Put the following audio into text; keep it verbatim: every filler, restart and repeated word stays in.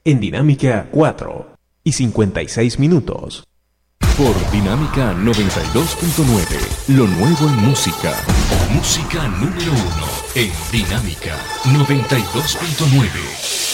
en Dinámica cuatro y cincuenta y seis minutos. Por Dinámica noventa y dos punto nueve, lo nuevo en música. Música número uno en Dinámica noventa y dos punto nueve.